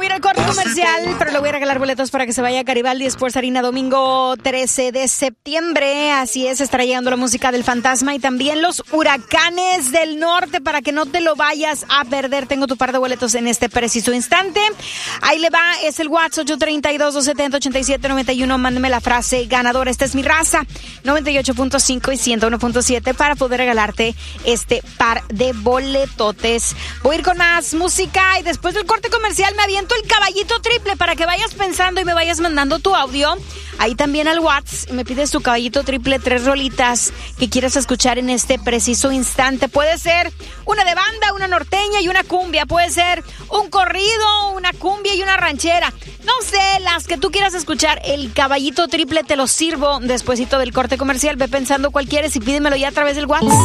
voy a ir al corte comercial, pero le voy a regalar boletos para que se vaya a Garibaldi Sports Arena domingo 13 de septiembre. Así es, estará llegando la música del Fantasma y también los Huracanes del Norte para que no te lo vayas a perder. Tengo tu par de boletos en este preciso instante. Ahí le va, es el WhatsApp 832-270-8791. Mándeme la frase ganadora. Esta es mi raza, 98.5 y 101.7 para poder regalarte este par de boletotes. Voy a ir con más música y después del corte comercial me aviento el caballito triple para que vayas pensando y me vayas mandando tu audio. Ahí también al WhatsApp me pides tu caballito triple, 3 rolitas que quieras escuchar en este preciso instante. Puede ser una de banda, una norteña y una cumbia. Puede ser un corrido, una cumbia y una ranchera. No sé, las que tú quieras escuchar. El caballito triple te lo sirvo despuesito del corte comercial. Ve pensando cuál quieres y pídemelo ya a través del WhatsApp.